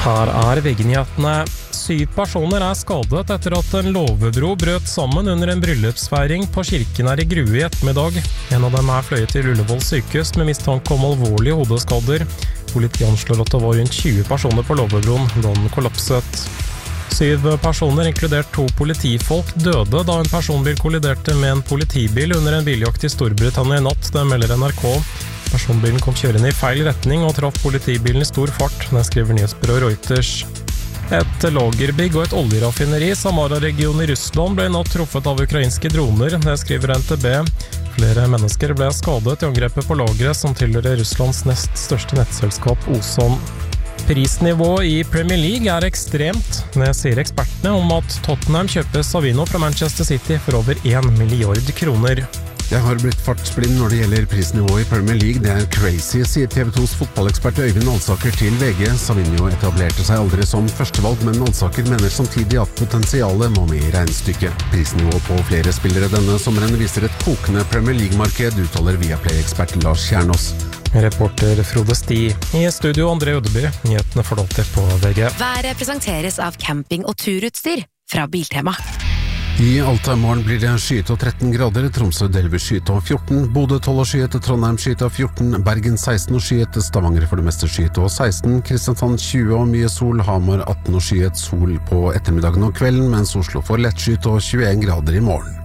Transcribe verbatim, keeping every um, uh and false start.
Her er V G-nyhetene. Syv personer er skadet etter at en låvebro brøt sammen under en bryllupsfeiring på kirken her i Grue i ettermiddag. En av dem er fløyet til Ullevål sykehus med mistanke om alvorlige hodeskader. Politiet anslår at det var rundt tjue personer på låvebroen da den kollapset. Syv personer, inkludert to politifolk, døde da en personbil kolliderte med en politibil under en biljakt i Storbritannia i natt, det melder N R K. Personbilen kom kjørende i feil retning og traff politibilen i stor fart, det skriver nyhetsbyrået Reuters. Et lagerbygg og et oljeraffineri i Samara-regionen i Russland ble i natt truffet av ukrainske droner, det skriver N T B. Flere mennesker ble skadet i angrepet på lageret som tilhører Russlands nest største nettselskap Ozon. Prisnivået i Premier League er ekstremt. Det sier ekspertene om at Tottenham kjøper Savino fra Manchester City for over en milliard kroner. Jeg har blitt fartsblind når det gjelder prisnivået i Premier League. Det er crazy, sier T V tos fotballekspert Øyvind Alsaker til V G. Savino etablerte seg aldri som førstevalg, men Alsaker mener samtidig at potensialet må med i regnestykket. Prisnivået på flere spillere denne sommeren viser et kokende Premier League-marked, uttaler Viaplay-ekspert Lars Kjernås. Reporter Frode Sti. I studio André Ødeby. Nyhetene får dere på V G. Været presenteres av camping- og turutstyr fra Biltema. I Alta i morgen blir det skyet og tretten grader, Tromsø delvis skyet og fjorten, Bodø tolv og skyet, Trondheim skyet og fjorten, Bergen seksten og skyet, Stavanger for det meste skyet og seksten, Kristiansand tjue og mye sol, Hamar atten og skyet, sol på ettermiddagen og kvelden, mens Oslo får lett skyet og tjueen grader i morgen.